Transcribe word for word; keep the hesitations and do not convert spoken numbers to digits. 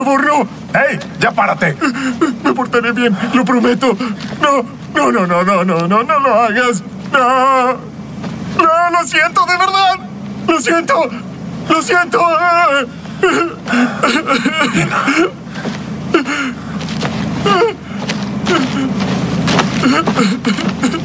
¡Burro! ¡Ey! ¡Ya párate! Me portaré bien, lo prometo. No, no, no, no, no, no, no, no lo hagas. No. No, lo siento, de verdad. Lo siento. Lo siento. Bien.